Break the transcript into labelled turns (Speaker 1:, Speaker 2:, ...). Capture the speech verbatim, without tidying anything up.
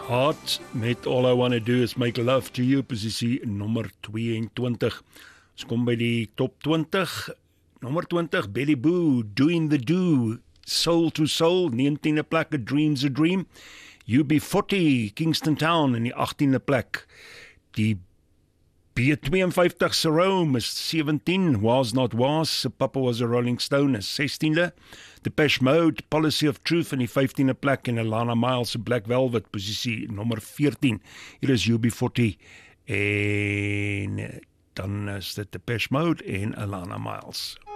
Speaker 1: Heart met All I Wanna Do Is Make Love to You, posisie nommer tweeëntwintig. Ons kom by die top twintig. Nommer twintig, Betty Boo, Doing the Do, Soul to Soul, negentiende plek, A Dream's a Dream. U B forty, Kingston Town, in die achttiende plek. Die B tweeënvyftig, Sarome, is sewentien, Was Not Was, Papa Was a Rolling Stone, is sestiende. Depeche Mode, Policy of Truth, in die vyftiende plek, en Alana Miles, Black Velvet, posisie nommer veertien. Hier is U B forty, en dan is dit Depeche Mode en Alana Miles.